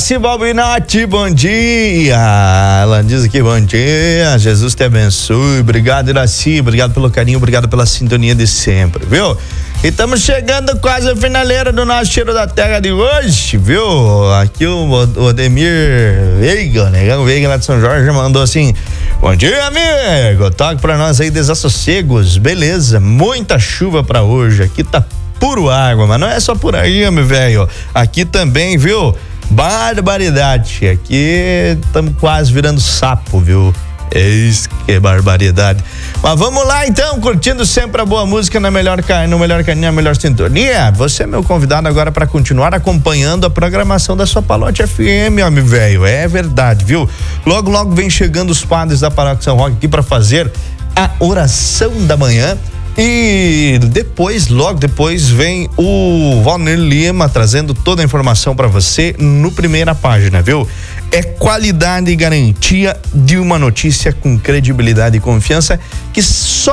Iraci Balbinotti, bom dia. Ela diz aqui, bom dia, Jesus te abençoe. Obrigado, Iraci, obrigado pelo carinho, obrigado pela sintonia de sempre, viu? E estamos chegando quase a finaleira do nosso Cheiro da Terra de hoje, viu? Aqui o Ademir Veiga, negão Veiga lá de São Jorge, mandou assim: bom dia, amigo, toque pra nós aí Desassossegos, beleza, muita chuva pra hoje, aqui tá puro água, mas não é só por aí, meu velho, aqui também, viu? Barbaridade, aqui estamos quase virando sapo, viu? Eis que barbaridade. Mas vamos lá então, curtindo sempre a boa música no melhor caminho, na melhor sintonia. Você é meu convidado agora para continuar acompanhando a programação da sua Palote FM, meu velho. É verdade, viu? Logo, logo vem chegando os padres da Paróquia São Roque aqui para fazer a oração da manhã. E depois, logo depois, vem o Valner Lima trazendo toda a informação para você no primeira página, viu? É qualidade e garantia de uma notícia com credibilidade e confiança que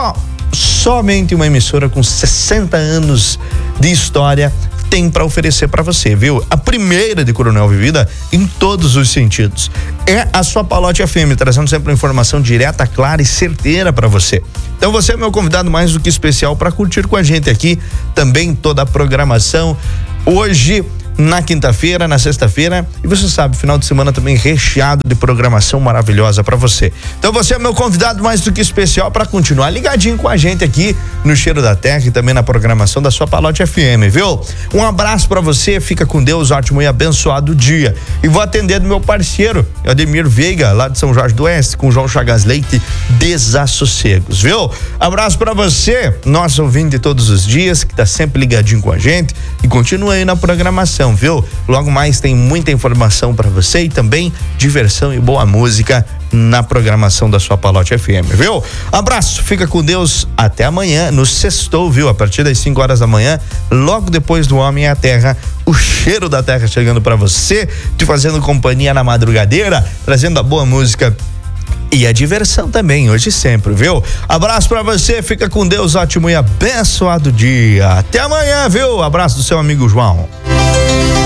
somente uma emissora com 60 anos de história tem para oferecer para você, viu? A primeira de Coronel Vivida em todos os sentidos. É a sua Palote FM, trazendo sempre uma informação direta, clara e certeira para você. Então você é meu convidado mais do que especial para curtir com a gente aqui também toda a programação. Hoje, na quinta-feira, na sexta-feira, e você sabe, final de semana também recheado de programação maravilhosa para você. Então você é meu convidado mais do que especial para continuar ligadinho com a gente aqui no Cheiro da Terra e também na programação da sua Palote FM, viu? Um abraço para você, fica com Deus, ótimo e abençoado dia. E vou atender do meu parceiro, Ademir Veiga, lá de São Jorge do Oeste, com João Chagas Leite, Desassossegos, viu? Abraço para você, nosso ouvinte de todos os dias, que tá sempre ligadinho com a gente e continua aí na programação, viu? Logo mais tem muita informação para você e também diversão e boa música na programação da sua Palote FM, viu? Abraço, fica com Deus, até amanhã no Sextou, viu? A partir das 5 horas da manhã, logo depois do Homem à Terra, o Cheiro da Terra chegando para você, te fazendo companhia na madrugadeira, trazendo a boa música e a diversão também, hoje e sempre, viu? Abraço pra você, fica com Deus, ótimo e abençoado dia. Até amanhã, viu? Abraço do seu amigo João.